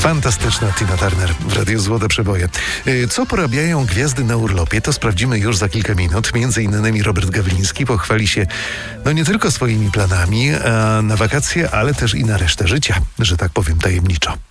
Fantastyczna Tina Turner w Radiu Złote Przeboje. Co porabiają gwiazdy na urlopie, to sprawdzimy już za kilka minut. Między innymi Robert Gawliński pochwali się nie tylko swoimi planami na wakacje, ale też i na resztę życia, że tak powiem tajemniczo.